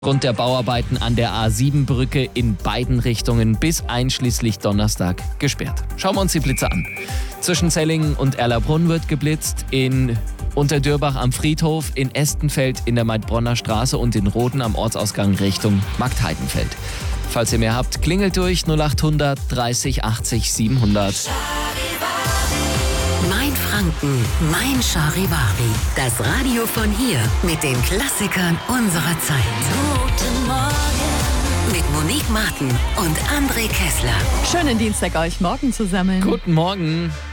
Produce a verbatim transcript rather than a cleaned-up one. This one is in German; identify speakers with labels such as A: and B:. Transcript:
A: Aufgrund der Bauarbeiten an der A sieben Brücke in beiden Richtungen bis einschließlich Donnerstag gesperrt. Schauen wir uns die Blitze an. Zwischen Zellingen und Erlabrunn wird geblitzt, in Unterdürbach am Friedhof, in Estenfeld in der Maidbronner Straße und in Roden am Ortsausgang Richtung Marktheidenfeld. Falls ihr mehr habt, klingelt durch null acht hundert dreißig achtzig siebenhundert.
B: Mein Franken, mein Charivari. Das Radio von hier mit den Klassikern unserer Zeit. Guten Morgen. Mit Monique Martin und André Kessler.
C: Schönen Dienstag euch morgen zusammen.
A: Guten Morgen.